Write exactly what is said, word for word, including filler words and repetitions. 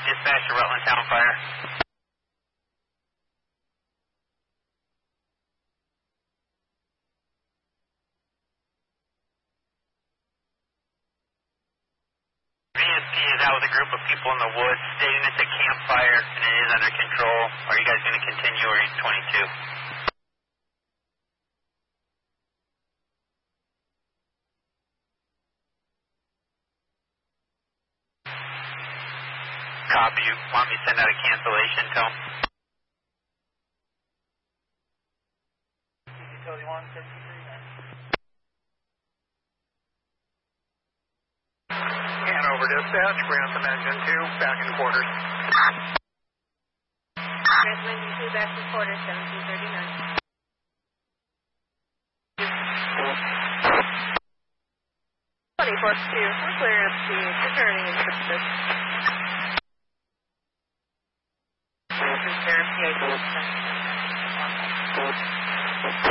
dispatch to Rutland Town Fire. V S P is out with a group of people in the woods, stating it's a campfire and it is under control. Are you guys going to continue or are you twenty-two? Copy. You want me to send out a cancellation to them? Utility one, fifty-three, man. Hanover dispatch, Grantham engine two, back in quarters. Grantham engine two, back in quarters, seventeen thirty-nine. twenty-four two, we're clearing up the returning in Pacific. This is their P I D.